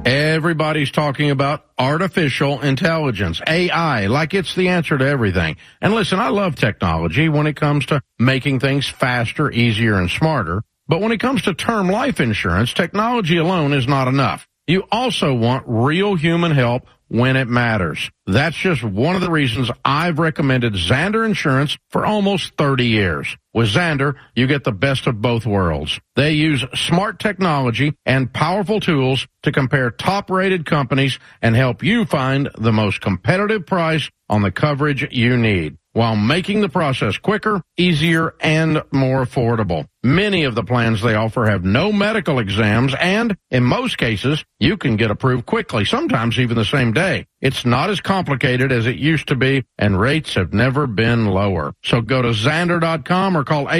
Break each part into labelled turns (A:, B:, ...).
A: Everybody's talking about artificial intelligence, AI, like it's the answer to everything. And listen, I love technology when it comes to making things faster, easier, and smarter. But when it comes to term life insurance, technology alone is not enough. You also want real human help when it matters. That's just one of the reasons I've recommended Zander Insurance for almost 30 years. With Zander, you get the best of both worlds. They use smart technology and powerful tools to compare top-rated companies and help you find the most competitive price on the coverage you need, while making the process quicker, easier, and more affordable. Many of the plans they offer have no medical exams, and in most cases, you can get approved quickly, sometimes even the same day. It's not as complicated as it used to be, and rates have never been lower. So go to Zander.com or call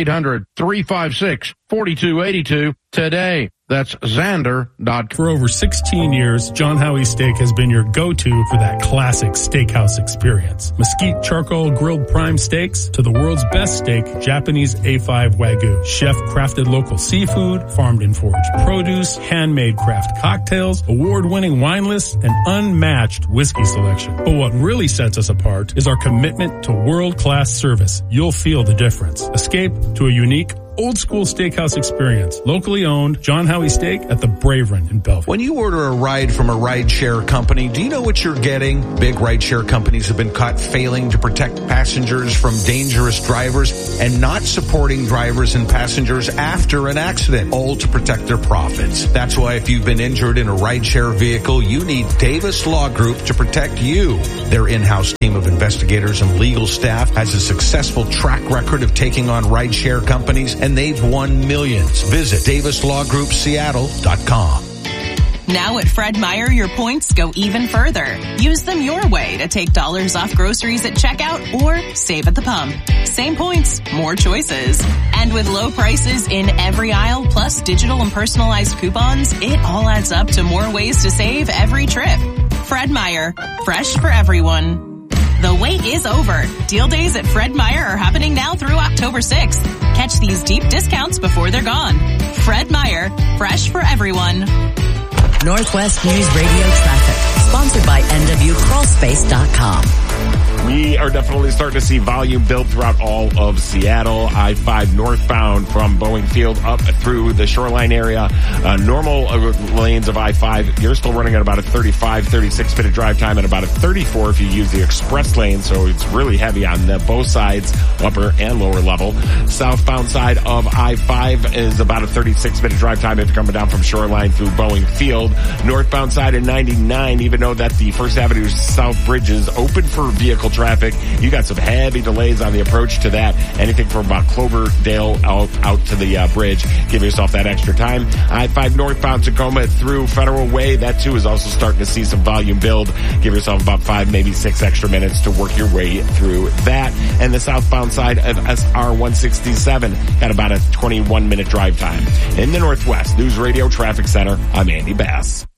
A: 800-356-4282 today. That's Zander.com.
B: For over 16 years, John Howie Steak has been your go-to for that classic steakhouse experience. Mesquite charcoal grilled prime steaks to the world's best steak, Japanese A5 Wagyu. Chef-crafted local seafood, farmed and foraged produce, handmade craft cocktails, award-winning wine lists, and unmatched whiskey selection. But what really sets us apart is our commitment to world-class service. You'll feel the difference. Escape to a unique, old-school steakhouse experience. Locally owned, John Howie Steak at the Braveren in Bellevue.
C: When you order a ride from a rideshare company, do you know what you're getting? Big rideshare companies have been caught failing to protect passengers from dangerous drivers and not supporting drivers and passengers after an accident, all to protect their profits. That's why if you've been injured in a rideshare vehicle, you need Davis Law Group to protect you. Their in-house team of investigators and legal staff has a successful track record of taking on rideshare companies, and they've won millions. Visit DavisLawGroupSeattle.com.
D: Now at Fred Meyer, your points go even further. Use them your way to take dollars off groceries at checkout or save at the pump. Same points, more choices. And with low prices in every aisle, plus digital and personalized coupons, it all adds up to more ways to save every trip. Fred Meyer, fresh for everyone. The wait is over. Deal days at Fred Meyer are happening now through October 6th. Catch these deep discounts before they're gone. Fred Meyer, fresh for everyone.
E: Northwest News Radio traffic, sponsored by NWCrawlspace.com.
F: We are definitely starting to see volume build throughout all of Seattle. I-5 northbound from Boeing Field up through the shoreline area. Normal lanes of I-5, you're still running at about a 35, 36-minute drive time and about a 34 if you use the express lane. So it's really heavy on both sides, upper and lower level. Southbound side of I-5 is about a 36-minute drive time if you're coming down from shoreline through Boeing Field. Northbound side of 99, even though that the First Avenue South Bridge is open for vehicle traffic, you got some heavy delays on the approach to that. Anything from about Cloverdale out to the bridge. Give yourself that extra time. I-5 northbound Tacoma through Federal Way. That too is also starting to see some volume build. Give yourself about 5, maybe 6 extra minutes to work your way through that. And the southbound side of SR 167 got about a 21-minute drive time. In the Northwest News Radio Traffic Center, I'm Andy Bass.